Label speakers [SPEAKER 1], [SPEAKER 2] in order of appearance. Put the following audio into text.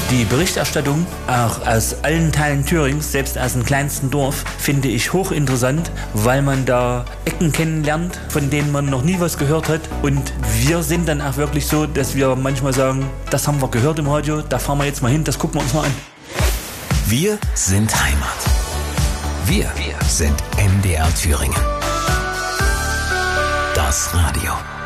[SPEAKER 1] Die Berichterstattung, auch aus allen Teilen Thürings, selbst aus dem kleinsten Dorf, finde ich hochinteressant, weil man da Ecken kennenlernt, von denen man noch nie was gehört hat. Und wir sind dann auch wirklich so, dass wir manchmal sagen, das haben wir gehört im Radio, da fahren wir jetzt mal hin, das gucken wir uns mal an.
[SPEAKER 2] Wir sind Heimat. Wir sind MDR Thüringen. Das Radio.